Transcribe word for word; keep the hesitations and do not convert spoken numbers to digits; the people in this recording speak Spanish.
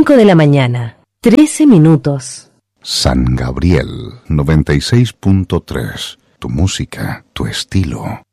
cinco de la mañana, trece minutos. San Gabriel noventa y seis punto tres. Tu música, tu estilo.